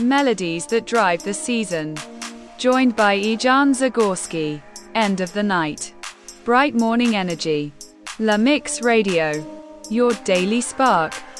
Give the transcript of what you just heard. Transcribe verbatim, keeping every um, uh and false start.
Melodies that drive the season. Joined by Ejan Zagorski. End of the night. Bright morning energy. La Mix Radio. Your daily spark.